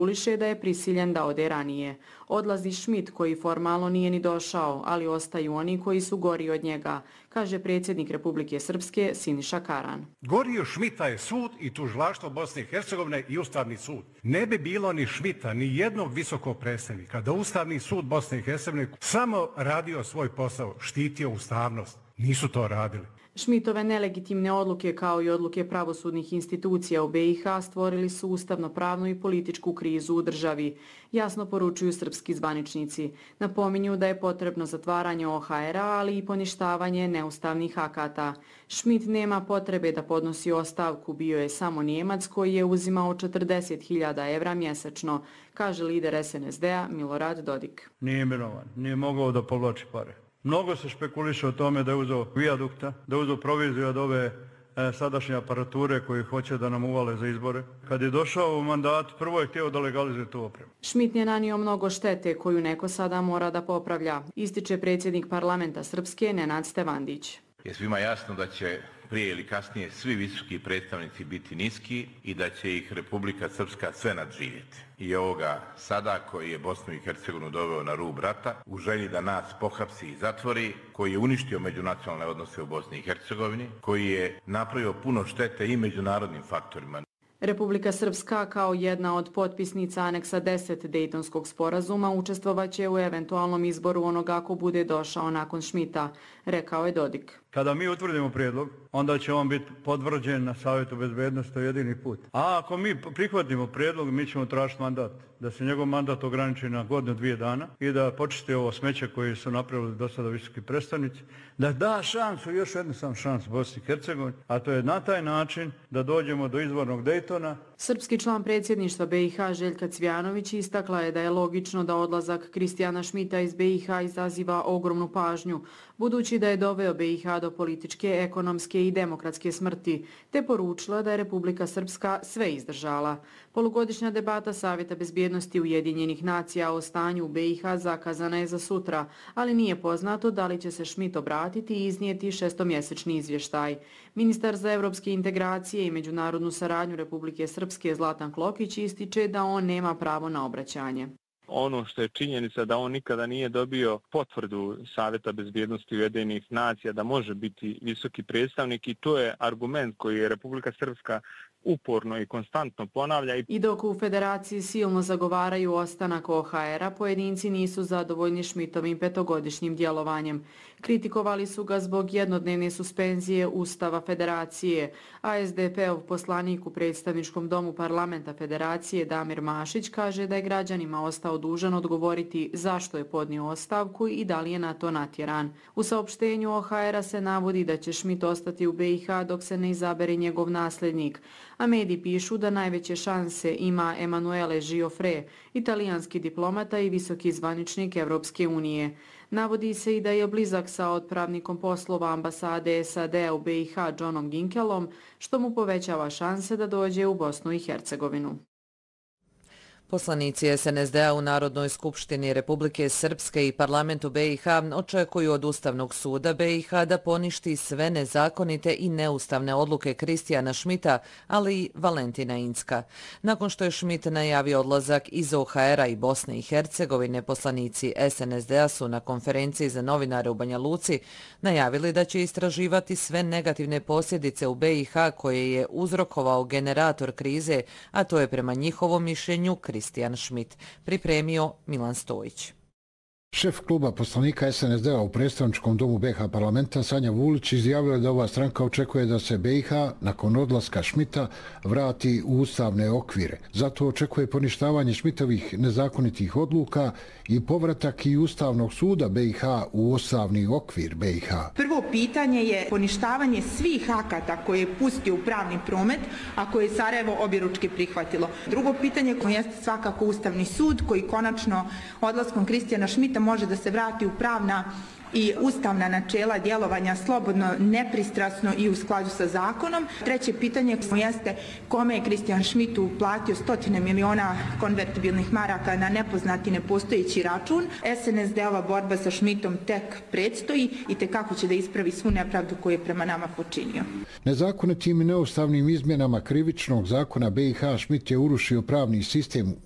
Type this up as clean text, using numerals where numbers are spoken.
Uliše da je prisiljen da ode ranije. Odlazi Schmidt koji formalno nije ni došao, ali ostaju oni koji su gori od njega, kaže predsjednik Republike Srpske Siniša Karan. Gori od Schmidta je sud i tužilaštvo Bosne i Hercegovine i Ustavni sud. Ne bi bilo ni Schmidta, ni jednog visokog predstavnika da Ustavni sud Bosne i Hercegovine samo radio svoj posao, štitio ustavnost. Nisu to radili. Schmidtove nelegitimne odluke kao i odluke pravosudnih institucija u BiH stvorili su ustavno-pravnu i političku krizu u državi, jasno poručuju srpski zvaničnici. Napominju da je potrebno zatvaranje OHR-a, ali i poništavanje neustavnih akata. Schmidt nema potrebe da podnosi ostavku, bio je samo Nijemac koji je uzimao 40.000 evra mjesečno, kaže lider SNSD-a Milorad Dodik. Nije imenovan, nije mogao da povlači pare. Mnogo se špekuliše o tome da je uzeo vijadukta, da je uzeo proviziju od ove sadašnje aparature koji hoće da nam uvale za izbore. Kad je došao u mandat, prvo je htio da legalizuje tu opremu. Schmidt je nanio mnogo štete koju neko sada mora da popravlja, ističe predsjednik parlamenta Srpske Nenad Stevandić. Je svima jasno da će prije ili kasnije svi visoki predstavnici biti niski i da će ih Republika Srpska sve nadživjeti. I ovoga sada koji je Bosnu i Hercegovinu doveo na rub rata, u želji da nas pohapsi i zatvori, koji je uništio međunacionalne odnose u Bosni i Hercegovini, koji je napravio puno štete i međunarodnim faktorima. Republika Srpska kao jedna od potpisnica aneksa 10 Dejtonskog sporazuma učestvovaće u eventualnom izboru onoga ko bude došao nakon Schmidta, rekao je Dodik. Kada mi utvrdimo prijedlog, onda će on biti potvrđen na Savjetu bezbednosti, to je jedini put. A ako mi prihvatimo prijedlog, mi ćemo tražiti mandat, da se njegov mandat ograniči na godinu, 2 dana i da počisti ovo smeće koje su napravili do sada visoki predstavnici, da da šansu, još jednu sam šansu Bosni i Hercegovini, a to je na taj način da dođemo do izvornog Dejtona. Srpski član predsjedništva BiH Željka Cvjanović istakla je da je logično da odlazak Kristijana Schmidta iz BiH izaziva ogromnu pažnju, budući da je doveo BiH do političke, ekonomske i demokratske smrti, te poručila da je Republika Srpska sve izdržala. Polugodišnja debata Savjeta bezbjednosti Ujedinjenih nacija o stanju u BiH zakazana je za sutra, ali nije poznato da li će se Schmidt obratiti i iznijeti šestomjesečni izvještaj. Ministar za evropske integracije i međunarodnu saradnju Republike Srpske Zlatan Klokić ističe da on nema pravo na obraćanje. Ono što je činjenica da on nikada nije dobio potvrdu Savjeta bezbjednosti Ujedinjenih nacija da može biti visoki predstavnik i to je argument koji je Republika Srpska uporno i konstantno ponavlja. I dok u federaciji silno zagovaraju ostanak OHR-a, pojedinci nisu zadovoljni Schmidtovim 5-godišnjim djelovanjem. Kritikovali su ga zbog jednodnevne suspenzije Ustava federacije, a SDP-ov poslanik u predstavničkom domu parlamenta federacije Damir Mašić kaže da je građanima ostao dužan odgovoriti zašto je podnio ostavku i da li je na to natjeran. U saopštenju OHR-a se navodi da će Schmidt ostati u BiH dok se ne izabere njegov nasljednik, a mediji pišu da najveće šanse ima Emanuele Giuffre, italijanski diplomata i visoki zvaničnik Evropske unije. Navodi se i da je blizak sa otpravnikom poslova ambasade SAD-a u BiH Johnom Ginkelom, što mu povećava šanse da dođe u Bosnu i Hercegovinu. Poslanici SNSD-a u Narodnoj skupštini Republike Srpske i parlamentu BiH očekuju od Ustavnog suda BiH da poništi sve nezakonite i neustavne odluke Kristijana Schmidta, ali i Valentina Incka. Nakon što je Schmidt najavio odlazak iz OHR-a i Bosne i Hercegovine, poslanici SNSD-a su na konferenciji za novinare u Banja Luci najavili da će istraživati sve negativne posljedice u BiH koje je uzrokovao generator krize, a to je prema njihovom mišljenju Kristijan Schmidt, pripremio Milan Stojić. Šef kluba poslanika SNSD-a u predstavničkom domu BiH parlamenta Sanja Vulić izjavila da ova stranka očekuje da se BiH nakon odlaska Schmidta vrati u ustavne okvire. Zato očekuje poništavanje Schmidtovih nezakonitih odluka i povratak i Ustavnog suda BiH u ustavni okvir BiH. Prvo pitanje je poništavanje svih akata koje je pustio u pravni promet, a koje je Sarajevo objeručke prihvatilo. Drugo pitanje koje jeste svakako Ustavni sud koji konačno odlaskom Kristijana Schmidta može da se vrati u pravna i ustavna načela djelovanja slobodno, nepristrasno i u skladu sa zakonom. Treće pitanje jeste kome je Kristijan Schmidt uplatio 100 miliona konvertibilnih maraka na nepoznati nepostojeći račun. SNSD-ova borba sa Schmidtom tek predstoji i tekako će da ispravi svu nepravdu koju je prema nama počinio. Nezakonitim i neustavnim izmjenama krivičnog zakona BiH Schmidt je urušio pravni sistem